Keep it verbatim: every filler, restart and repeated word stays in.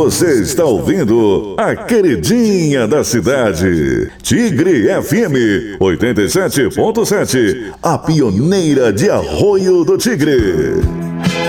Você está ouvindo a queridinha da cidade, Tigre F M oitenta e sete ponto sete, a pioneira de Arroio do Tigre.